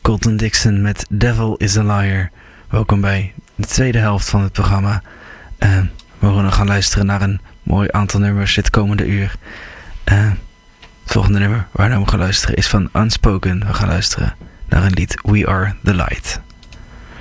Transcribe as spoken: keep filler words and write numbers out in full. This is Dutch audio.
Colton Dixon met Devil is a Liar. Welkom bij de tweede helft van het programma. Uh, we gaan gaan luisteren naar een mooi aantal nummers dit komende uur. Uh, het volgende nummer waar we naar gaan luisteren is van Unspoken. We gaan luisteren naar een lied We Are The Light.